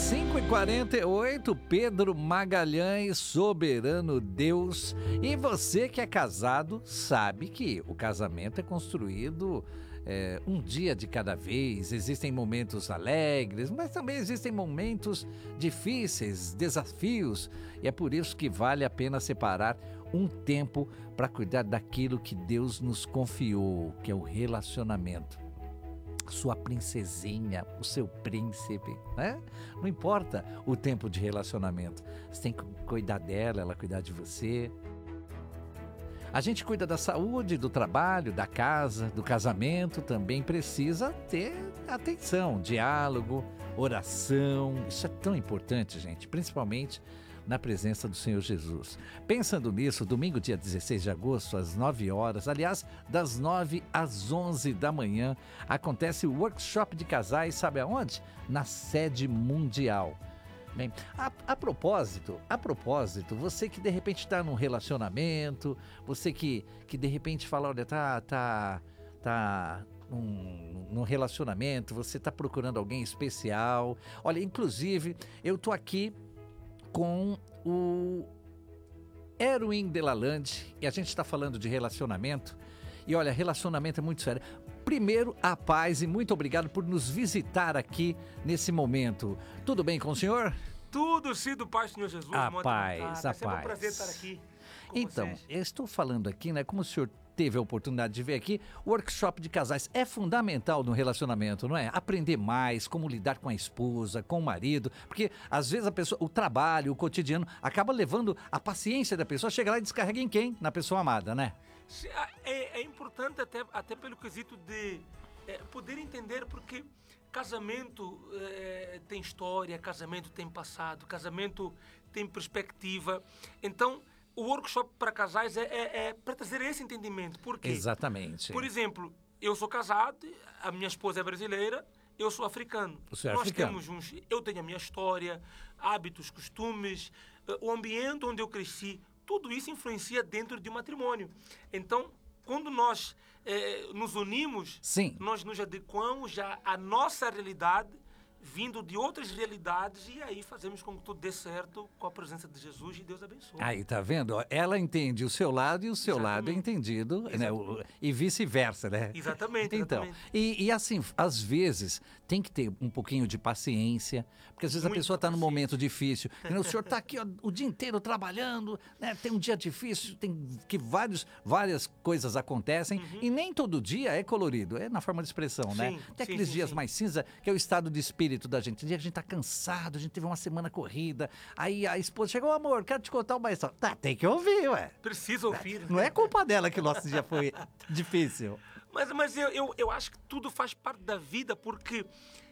5h48, Pedro Magalhães, soberano Deus. E você que é casado sabe que o casamento é construído um dia de cada vez. Existem momentos alegres, mas também existem momentos difíceis, desafios. E é por isso que vale a pena separar um tempo para cuidar daquilo que Deus nos confiou, que é o relacionamento. Sua princesinha, o seu príncipe, né? Não importa o tempo de relacionamento. Você tem que cuidar dela, ela cuidar de você. A gente cuida da saúde, do trabalho, da casa, do casamento. Também precisa ter atenção, diálogo, oração. Isso é tão importante, gente, principalmente na presença do Senhor Jesus. Pensando nisso, domingo, dia 16 de agosto, às 9 horas, aliás, das 9 às 11 da manhã, acontece o workshop de casais, sabe aonde? Na sede mundial. Bem, a propósito, você que de repente está num relacionamento, você que de repente fala, olha, tá num relacionamento, você está procurando alguém especial. Olha, inclusive, eu tô aqui com o Erwin Delalande e a gente está falando de relacionamento. E olha, relacionamento é muito sério. Primeiro, a paz e muito obrigado por nos visitar aqui nesse momento. Tudo bem com o senhor? Tudo sido paz, Senhor Jesus. A paz, a paz. É um prazer paz. estar aqui com Então, vocês. eu estou falando aqui, né, como o senhor teve a oportunidade de ver aqui, o workshop de casais é fundamental no relacionamento, não é? Aprender mais, como lidar com a esposa, com o marido, porque às vezes a pessoa, o trabalho, o cotidiano, acaba levando a paciência da pessoa, chega lá e descarrega em quem? Na pessoa amada, né? É importante até pelo quesito de poder entender, porque casamento tem história, casamento tem passado, casamento tem perspectiva. Então, o workshop para casais é para trazer esse entendimento. Por quê? Exatamente. Por exemplo, eu sou casado, a minha esposa é brasileira, eu sou africano. O senhor é Nós africano. temos eu tenho a minha história, hábitos, costumes, o ambiente onde eu cresci, tudo isso influencia dentro de um matrimônio. Então, quando nós nos unimos, Sim. nós nos adequamos já à nossa realidade, vindo de outras realidades, e aí fazemos com que tudo dê certo com a presença de Jesus, e Deus abençoe. Aí, tá vendo? Ela entende o seu lado e o seu lado é entendido, né? E vice-versa, né? Exatamente, Então, exatamente. e assim, às vezes, tem que ter um pouquinho de paciência, porque às vezes a Muita pessoa está num paciência. momento difícil. O senhor está aqui ó, o dia inteiro trabalhando, né? Tem um dia difícil, tem que várias coisas acontecem, e nem todo dia é colorido, é na forma de expressão, né? Sim, Tem aqueles sim, dias sim. mais cinza, que é o estado de espírito da gente. Tem dia que a gente tá cansado, a gente teve uma semana corrida, aí a esposa chegou, amor, quero te contar uma história. Tá, tem que ouvir, ué. Precisa ouvir. Não é culpa dela que o nosso dia foi difícil. Mas eu acho que tudo faz parte da vida, porque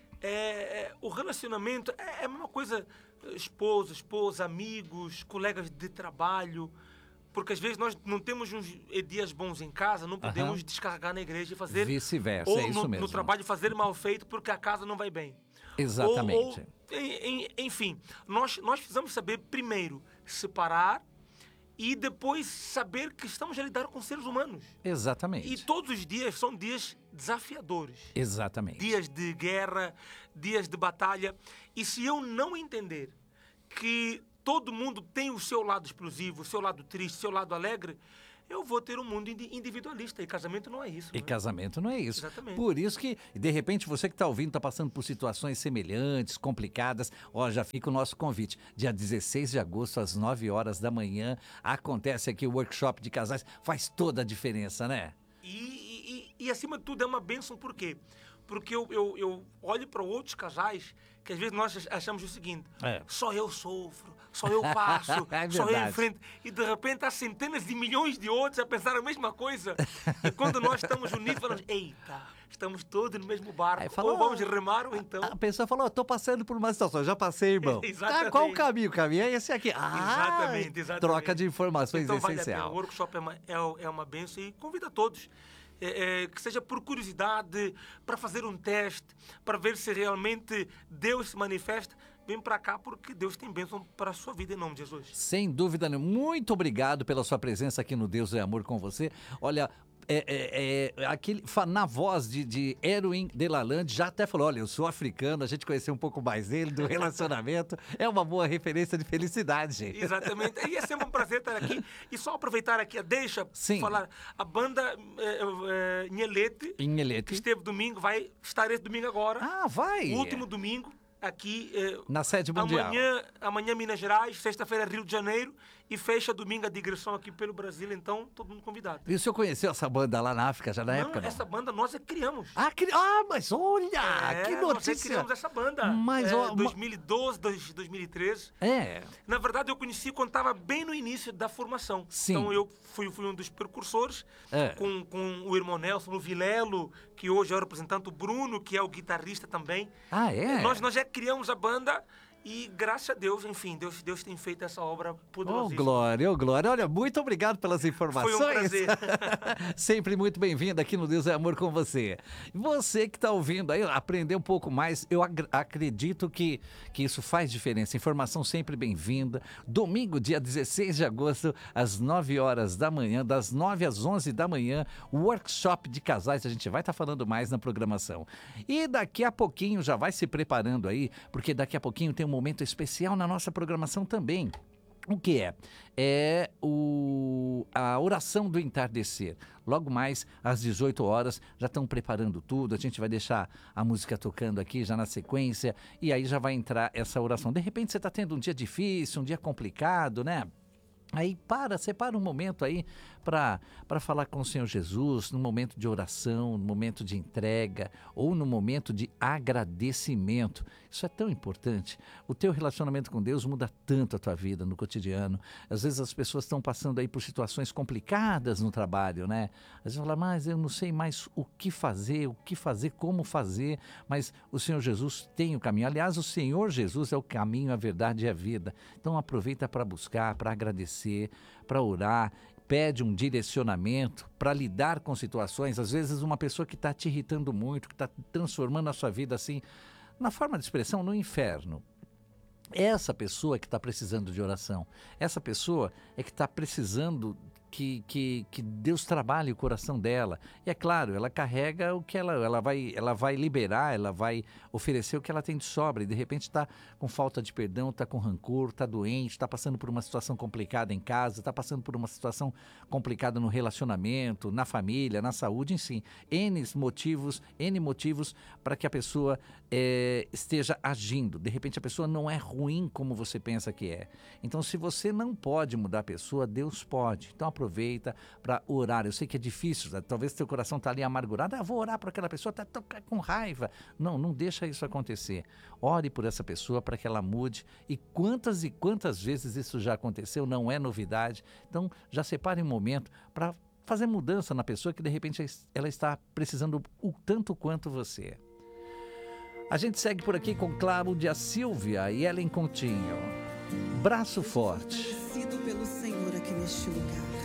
o relacionamento é a mesma coisa, esposa, amigos, colegas de trabalho, porque às vezes nós não temos uns dias bons em casa, não podemos descarregar na igreja e fazer... Vice-versa, ou é isso mesmo. no trabalho fazer mal feito porque a casa não vai bem. Exatamente. Enfim, nós precisamos saber primeiro separar e depois saber que estamos a lidar com seres humanos. Exatamente. E todos os dias são dias desafiadores. Exatamente. Dias de guerra, dias de batalha. E se eu não entender que todo mundo tem o seu lado explosivo, o seu lado triste, o seu lado alegre, eu vou ter um mundo individualista. E casamento não é isso. E né? casamento não é isso. Exatamente. Por isso que, de repente, você que está ouvindo, está passando por situações semelhantes, complicadas, ó, já fica o nosso convite. Dia 16 de agosto, às 9 horas da manhã, acontece aqui o workshop de casais. Faz toda a diferença, né? E acima de tudo é uma bênção, por quê? Porque eu olho para outros casais que às vezes nós achamos o seguinte, só eu sofro, só eu passo, só eu enfrento, e de repente há centenas de milhões de outros a pensar a mesma coisa. E quando nós estamos unidos, falamos, eita, estamos todos no mesmo barco, ou vamos remar ou então... A pessoa falou, estou passando por uma situação, já passei, irmão. Exatamente. Qual o caminho? O caminho é esse aqui. Exatamente. Troca de informações então, essencial. Vale a pena. O workshop é uma bênção, e convido a todos, que seja por curiosidade, para fazer um teste, para ver se realmente Deus se manifesta, vem para cá, porque Deus tem bênção para a sua vida, em nome de Jesus. Sem dúvida nenhuma. Muito obrigado pela sua presença aqui no Deus é Amor com você. Olha, na voz de Erwin Delalande, já até falou, olha, eu sou africano, a gente conheceu um pouco mais dele, do relacionamento, é uma boa referência de felicidade. Exatamente, e é sempre um prazer estar aqui, e só aproveitar aqui, deixa falar, a banda Inhelete, que esteve domingo, vai estar esse domingo agora. Ah, vai! O último domingo, aqui na sede mundial. Amanhã Minas Gerais, sexta-feira Rio de Janeiro e fecha domingo a digressão aqui pelo Brasil, então todo mundo convidado. E o senhor conheceu essa banda lá na África já na época? Não, essa banda nós criamos. Mas olha, que notícia! Nós criamos essa banda. 2012, 2013. Na verdade eu conheci quando estava bem no início da formação. Sim. Então eu fui um dos precursores com o irmão Nelson, o Vilelo, que hoje é o representante, o Bruno, que é o guitarrista também. Nós já criamos a banda e, graças a Deus, enfim, Deus tem feito essa obra poderosíssima. Glória. Olha, muito obrigado pelas informações. Foi um prazer. Sempre muito bem-vindo aqui no Deus é Amor com você. Você que está ouvindo aí, aprender um pouco mais, eu acredito que isso faz diferença. Informação sempre bem-vinda. Domingo, dia 16 de agosto, às 9 horas da manhã, das 9 às 11 da manhã, workshop de casais. A gente vai estar falando mais na programação. E daqui a pouquinho, já vai se preparando aí, porque daqui a pouquinho tem um momento especial na nossa programação também. O que é? A oração do entardecer. Logo mais, às 18 horas, já estão preparando tudo. A gente vai deixar a música tocando aqui já na sequência. E aí já vai entrar essa oração. De repente você está tendo um dia difícil, um dia complicado, né? Aí separa um momento aí para falar com o Senhor Jesus, no momento de oração, no momento de entrega ou no momento de agradecimento. Isso é tão importante. O teu relacionamento com Deus muda tanto a tua vida no cotidiano. Às vezes as pessoas estão passando aí por situações complicadas no trabalho, né? Às vezes falam, mas eu não sei mais o que fazer, como fazer, mas o Senhor Jesus tem o caminho. Aliás, o Senhor Jesus é o caminho, a verdade e a vida. Então aproveita para buscar, para agradecer, para orar, pede um direcionamento para lidar com situações. Às vezes uma pessoa que está te irritando muito, que está transformando a sua vida assim, na forma de expressão, no inferno. Essa pessoa que está precisando de oração, essa pessoa é que está precisando que Deus trabalhe o coração dela. E é claro, ela carrega o que ela vai liberar, ela vai oferecer o que ela tem de sobra. E de repente está com falta de perdão, está com rancor, está doente, está passando por uma situação complicada em casa, está passando por uma situação complicada no relacionamento, na família, na saúde, enfim. N motivos para que a pessoa esteja agindo. De repente a pessoa não é ruim como você pensa que é. Então, se você não pode mudar a pessoa, Deus pode. Então, aproveita para orar. Eu sei que é difícil, talvez teu coração está ali amargurado. Vou orar por aquela pessoa, está com raiva. Não deixa isso acontecer. Ore por essa pessoa para que ela mude. E quantas vezes isso já aconteceu, não é novidade. Então, já separe um momento para fazer mudança na pessoa que de repente ela está precisando o tanto quanto você. A gente segue por aqui com Cláudia Silvia e Ellen Coutinho. Braço forte. Sido pelo Senhor aqui neste lugar.